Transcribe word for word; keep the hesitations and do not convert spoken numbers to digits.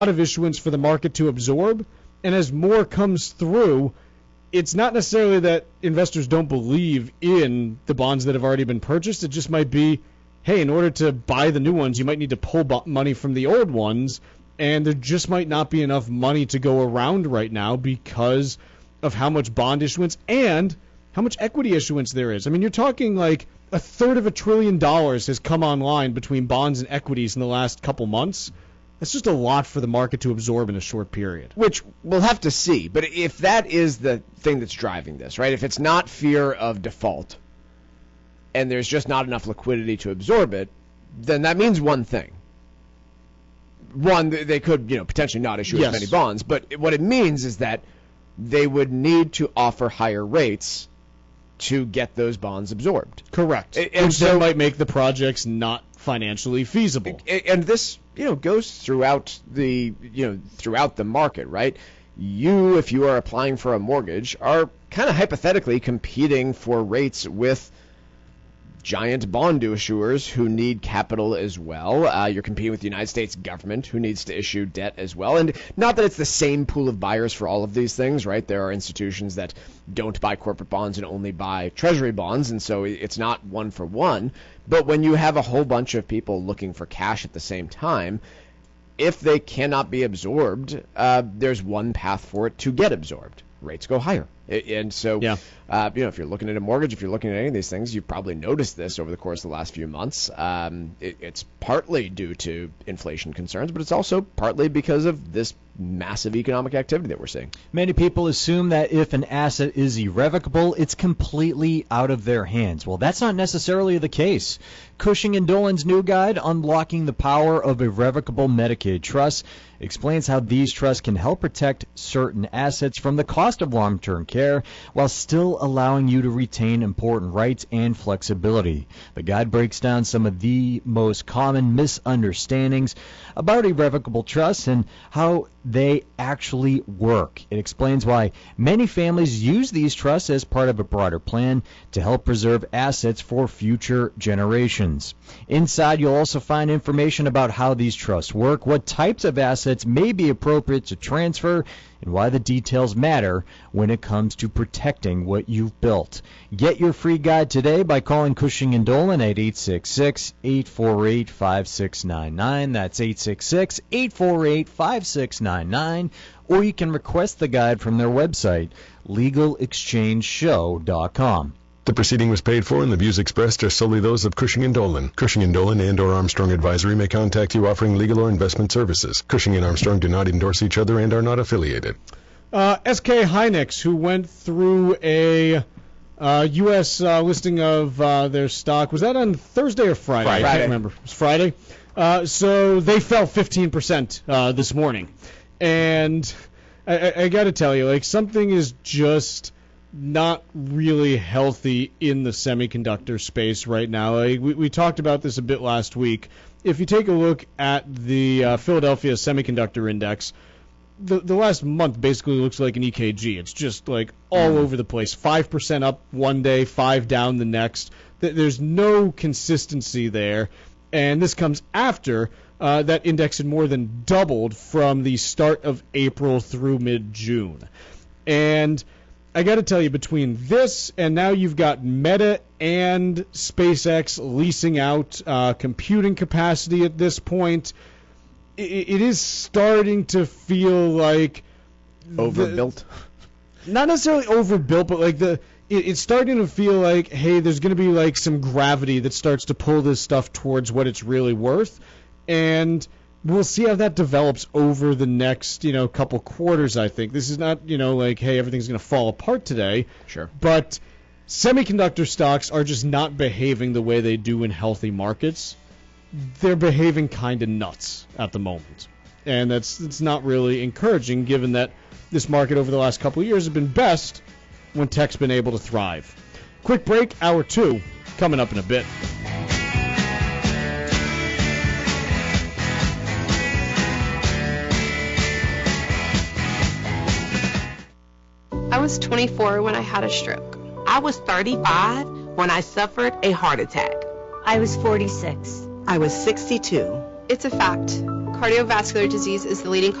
of issuance for the market to absorb, and as more comes through, it's not necessarily that investors don't believe in the bonds that have already been purchased. It just might be, hey, in order to buy the new ones, you might need to pull bo- money from the old ones, and there just might not be enough money to go around right now because of how much bond issuance and how much equity issuance there is. I mean, you're talking like a third of a trillion dollars has come online between bonds and equities in the last couple months. That's just a lot for the market to absorb in a short period. Which we'll have to see. But if that is the thing that's driving this, right, if it's not fear of default and there's just not enough liquidity to absorb it, then that means one thing. One, they could, you know, potentially not issue yes. as many bonds. But what it means is that they would need to offer higher rates to get those bonds absorbed. Correct. And Which so, then might make the projects not financially feasible. And this, you know, goes throughout the, you know, throughout the market, right? You, if you are applying for a mortgage, are kind of hypothetically competing for rates with giant bond issuers who need capital as well. Uh, you're competing with the United States government, who needs to issue debt as well. And not that it's the same pool of buyers for all of these things, right? There are institutions that don't buy corporate bonds and only buy treasury bonds, and so it's not one for one. But when you have a whole bunch of people looking for cash at the same time, if they cannot be absorbed, uh, there's one path for it to get absorbed. Rates go higher. And so, yeah. uh, you know, if you're looking at a mortgage, if you're looking at any of these things, you've probably noticed this over the course of the last few months. Um, it, it's partly due to inflation concerns, but it's also partly because of this massive economic activity that we're seeing. Many people assume that if an asset is irrevocable, it's completely out of their hands. Well, that's not necessarily the case. Cushing and Dolan's new guide, Unlocking the Power of Irrevocable Medicaid Trusts, explains how these trusts can help protect certain assets from the cost of long-term care while still allowing you to retain important rights and flexibility. The guide breaks down some of the most common misunderstandings about irrevocable trusts and how they actually work. It explains why many families use these trusts as part of a broader plan to help preserve assets for future generations. Inside, you'll also find information about how these trusts work, what types of assets may be appropriate to transfer, and why the details matter when it comes to protecting what you've built. Get your free guide today by calling Cushing and Dolan at eight six six, eight four eight, five six nine nine. That's eight six six, eight four eight, five six nine nine. Or you can request the guide from their website, legal exchange show dot com. The proceeding was paid for, and the views expressed are solely those of Cushing and Dolan. Cushing and Dolan and or Armstrong Advisory may contact you offering legal or investment services. Cushing and Armstrong do not endorse each other and are not affiliated. Uh, S K Hynix, who went through a uh, U S uh, listing of uh, their stock, was that on Thursday or Friday? Friday. I can't remember. It was Friday. Uh, so they fell fifteen percent uh, this morning. And I, I, I got to tell you, like, something is just not really healthy in the semiconductor space right now. Like, we, we talked about this a bit last week. If you take a look at the uh, Philadelphia Semiconductor Index, the, the last month basically looks like an E K G. It's just like all over the place. five percent up one day, five down the next. There's no consistency there. And this comes after uh, that index had more than doubled from the start of April through mid-June. And I got to tell you, between this and now you've got Meta and SpaceX leasing out uh, computing capacity at this point, it, it is starting to feel like overbuilt. The, not necessarily overbuilt, but like the it, it's starting to feel like, hey, there's going to be like some gravity that starts to pull this stuff towards what it's really worth, and we'll see how that develops over the next, you know, couple quarters, I think. This is not, you know, like, hey, everything's going to fall apart today. Sure. But semiconductor stocks are just not behaving the way they do in healthy markets. They're behaving kind of nuts at the moment. And that's that's not really encouraging, given that this market over the last couple of years has been best when tech's been able to thrive. Quick break, hour two, coming up in a bit. I was twenty-four when I had a stroke. I was thirty-five when I suffered a heart attack. I was forty-six. I was sixty-two. It's a fact. cardiovascular disease is the leading